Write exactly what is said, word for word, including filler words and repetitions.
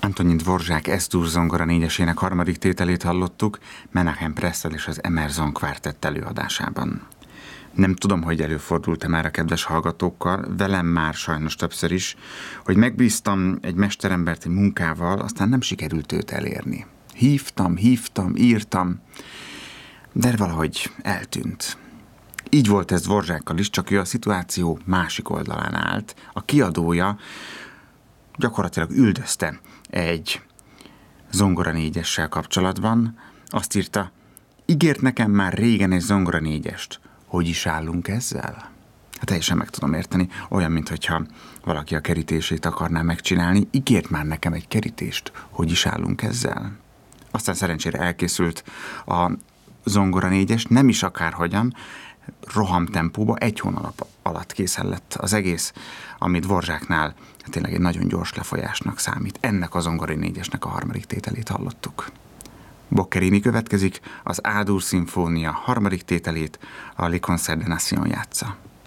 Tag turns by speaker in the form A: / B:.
A: Antonin Dvorak Es-dur zongora négyesének harmadik tételét hallottuk Menachem Pressel és az Emerson Quartet előadásában. Nem tudom, hogy előfordult-e már a kedves hallgatókkal, velem már sajnos többször is, hogy megbíztam egy mesterembert egy munkával, aztán nem sikerült őt elérni. Hívtam, hívtam, írtam, de valahogy eltűnt. Így volt ez Dvorakkal is, csak ő a szituáció másik oldalán állt. A kiadója gyakorlatilag üldözte egy zongora négyessel kapcsolatban. Azt írta, ígért nekem már régen egy zongora négyest. Hogy is állunk ezzel? Hát teljesen meg tudom érteni. Olyan, mintha valaki a kerítését akarná megcsinálni. Ígért már nekem egy kerítést. Hogy is állunk ezzel? Aztán szerencsére elkészült a zongora négyes, nem is akárhogyan, rohamtempóba, egy hónap alatt készen lett az egész, amit Dvoraknál tényleg egy nagyon gyors lefolyásnak számít. Ennek a zongora négyesnek a harmadik tételét hallottuk. Boccherini következik, az A-dur szimfónia harmadik tételét a Le Concert des Nations játsza.